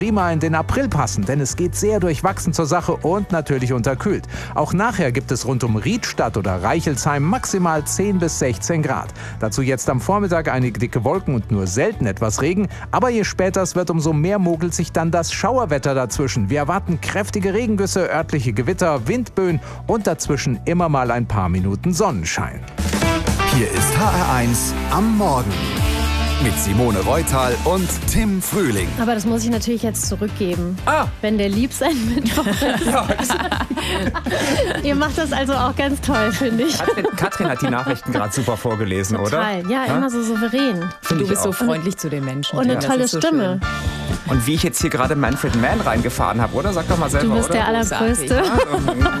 prima in den April passen, denn es geht sehr durchwachsen zur Sache und natürlich unterkühlt. Auch nachher gibt es rund um Riedstadt oder Reichelsheim maximal 10 bis 16 Grad. Dazu jetzt am Vormittag einige dicke Wolken und nur selten etwas Regen. Aber je später es wird, umso mehr mogelt sich dann das Schauerwetter dazwischen. Wir erwarten kräftige Regengüsse, örtliche Gewitter, Windböen und dazwischen immer mal ein paar Minuten Sonnenschein. Hier ist HR1 am Morgen mit Simone Reutal und Tim Frühling. Aber das muss ich natürlich jetzt zurückgeben. Ah. Wenn der lieb sein Mittwoch ist. Ihr macht das also auch ganz toll, finde ich. Katrin hat die Nachrichten gerade super vorgelesen, Total. oder? Ja, immer so souverän. Find Du ich bist so auch. freundlich zu den Menschen. Und eine Das tolle ist so Stimme. schön. Und wie ich jetzt hier gerade Manfred Mann reingefahren habe, oder? Sag doch mal selber, Du bist oder? der Allergrößte. Großartig.